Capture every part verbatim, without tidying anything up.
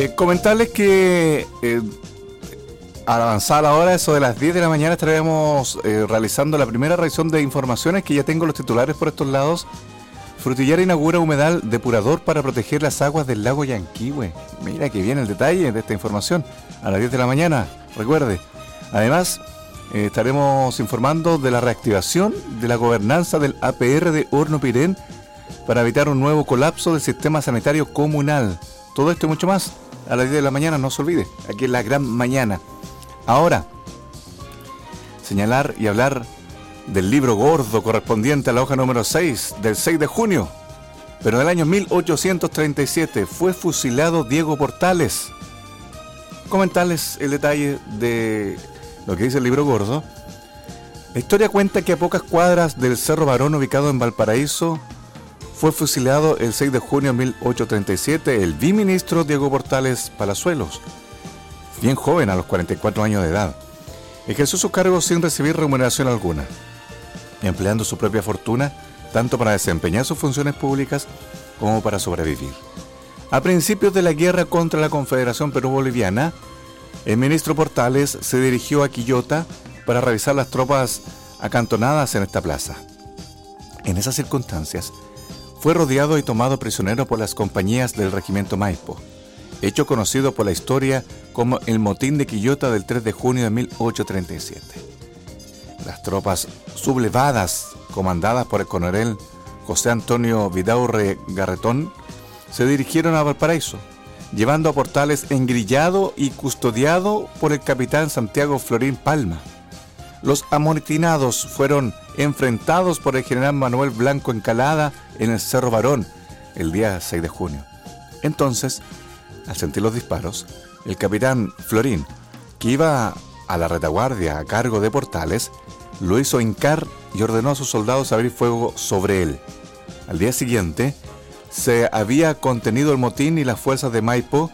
Eh, comentarles que eh, al avanzar la hora, eso de las diez de la mañana, estaremos eh, realizando la primera revisión de informaciones, que ya tengo los titulares por estos lados. Frutillar inaugura humedal depurador para proteger las aguas del lago Yanquihue. Mira que viene el detalle de esta información a las diez de la mañana, recuerde. Además, eh, estaremos informando de la reactivación de la gobernanza del A P R de Horno Pirén para evitar un nuevo colapso del sistema sanitario comunal. Todo esto y mucho más a las diez de la mañana, no se olvide, aquí en la gran mañana. Ahora, señalar y hablar del libro gordo correspondiente a la hoja número seis del seis de junio. Pero en el año mil ochocientos treinta y siete fue fusilado Diego Portales. Comentarles el detalle de lo que dice el libro gordo. La historia cuenta que a pocas cuadras del Cerro Barón, ubicado en Valparaíso, fue fusilado el seis de junio de mil ochocientos treinta y siete el biministro Diego Portales Palazuelos, bien joven, a los cuarenta y cuatro años de edad. Ejerció su cargo sin recibir remuneración alguna, empleando su propia fortuna tanto para desempeñar sus funciones públicas como para sobrevivir. A principios de la guerra contra la Confederación Perú-Boliviana, el ministro Portales se dirigió a Quillota para revisar las tropas acantonadas en esta plaza. En esas circunstancias, fue rodeado y tomado prisionero por las compañías del regimiento Maipo, hecho conocido por la historia como el motín de Quillota del tres de junio de mil ochocientos treinta y siete. Las tropas sublevadas, comandadas por el coronel José Antonio Vidaurre Garretón, se dirigieron a Valparaíso, llevando a Portales engrillado y custodiado por el capitán Santiago Florín Palma. Los amotinados fueron enfrentados por el general Manuel Blanco Encalada en el Cerro Barón el día seis de junio. Entonces, al sentir los disparos, el capitán Florín, que iba a la retaguardia a cargo de Portales, lo hizo hincar y ordenó a sus soldados abrir fuego sobre él. Al día siguiente, se había contenido el motín y las fuerzas de Maipo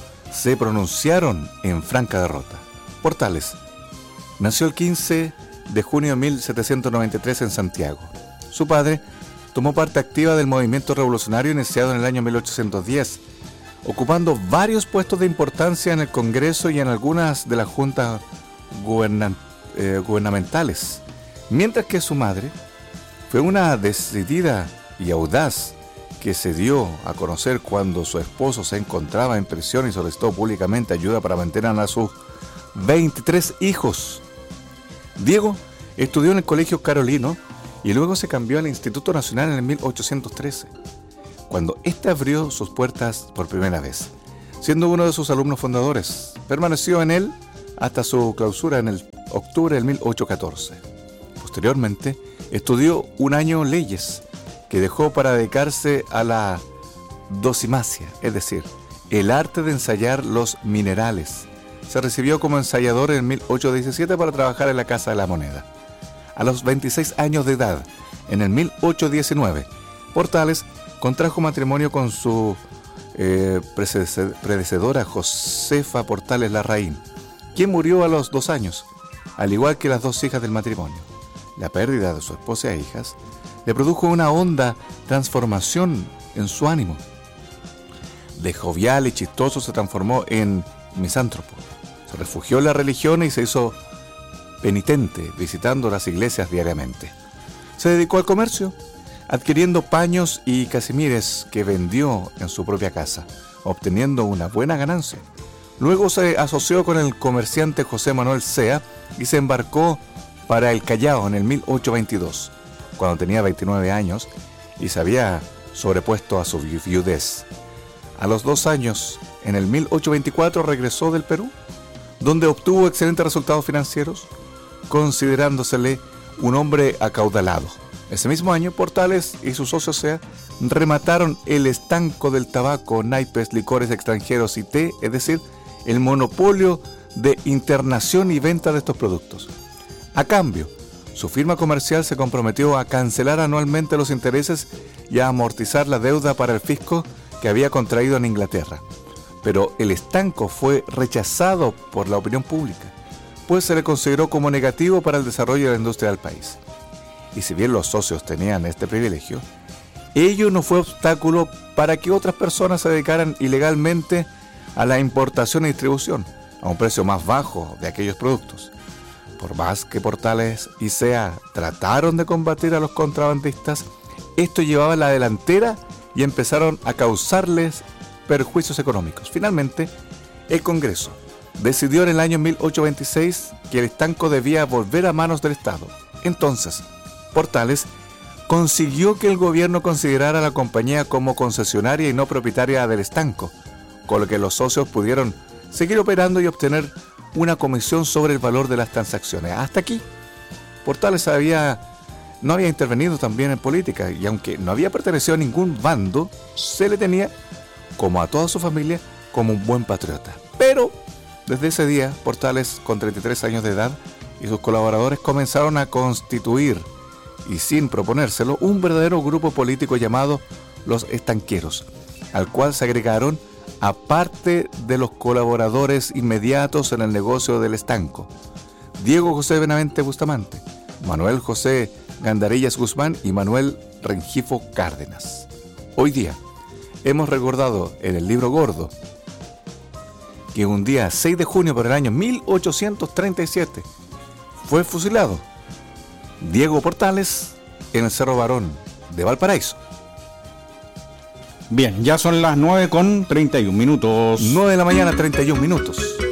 se pronunciaron en franca derrota. Portales nació el quince de junio de mil setecientos noventa y tres en Santiago. Su padre tomó parte activa del movimiento revolucionario iniciado en el año mil ochocientos diez, ocupando varios puestos de importancia en el Congreso y en algunas de las juntas gubernan- eh, gubernamentales, mientras que su madre fue una decidida y audaz que se dio a conocer cuando su esposo se encontraba en prisión y solicitó públicamente ayuda para mantener a sus veintitrés hijos. Diego estudió en el Colegio Carolino y luego se cambió al Instituto Nacional en el mil ochocientos trece, cuando éste abrió sus puertas por primera vez, siendo uno de sus alumnos fundadores. Permaneció en él hasta su clausura en el octubre del mil ochocientos catorce. Posteriormente, estudió un año leyes, que dejó para dedicarse a la docimacia, es decir, el arte de ensayar los minerales. Se recibió como ensayador en mil ochocientos diecisiete para trabajar en la Casa de la Moneda. A los veintiséis años de edad, en el mil ochocientos diecinueve, Portales contrajo matrimonio con su eh, predecesora Josefa Portales Larraín, quien murió a los dos años, al igual que las dos hijas del matrimonio. La pérdida de su esposa e hijas le produjo una honda transformación en su ánimo. De jovial y chistoso se transformó en misántropo. Se refugió en la religión y se hizo penitente, visitando las iglesias diariamente. Se dedicó al comercio, adquiriendo paños y casimires que vendió en su propia casa, obteniendo una buena ganancia. Luego se asoció con el comerciante José Manuel Sea y se embarcó para el Callao en el mil ochocientos veintidós, cuando tenía veintinueve años y se había sobrepuesto a su viudez. A los dos años, en el mil ochocientos veinticuatro, regresó del Perú, donde obtuvo excelentes resultados financieros, considerándosele un hombre acaudalado. Ese mismo año, Portales y su socio Sea remataron el estanco del tabaco, naipes, licores extranjeros y té, es decir, el monopolio de internación y venta de estos productos. A cambio, su firma comercial se comprometió a cancelar anualmente los intereses y a amortizar la deuda para el fisco que había contraído en Inglaterra. Pero el estanco fue rechazado por la opinión pública, pues se le consideró como negativo para el desarrollo de la industria del país. Y si bien los socios tenían este privilegio, ello no fue obstáculo para que otras personas se dedicaran ilegalmente a la importación y distribución a un precio más bajo de aquellos productos. Por más que Portales y C E A trataron de combatir a los contrabandistas, esto llevaba a la delantera y empezaron a causarles perjuicios económicos. Finalmente, el Congreso decidió en el año mil ochocientos veintiséis que el estanco debía volver a manos del Estado. Entonces, Portales consiguió que el gobierno considerara a la compañía como concesionaria y no propietaria del estanco, con lo que los socios pudieron seguir operando y obtener una comisión sobre el valor de las transacciones. Hasta aquí, Portales había, no había intervenido también en política, y aunque no había pertenecido a ningún bando, se le tenía, como a toda su familia, como un buen patriota. Pero desde ese día, Portales, con treinta y tres años de edad, y sus colaboradores comenzaron a constituir, y sin proponérselo, un verdadero grupo político llamado Los Estanqueros, al cual se agregaron, aparte de los colaboradores inmediatos en el negocio del estanco, Diego José Benavente Bustamante, Manuel José Gandarillas Guzmán y Manuel Rengifo Cárdenas. Hoy día hemos recordado en el libro gordo que un día seis de junio por el año mil ochocientos treinta y siete fue fusilado Diego Portales en el Cerro Barón de Valparaíso. Bien, ya son las nueve con treinta y un minutos. nueve de la mañana, treinta y un minutos.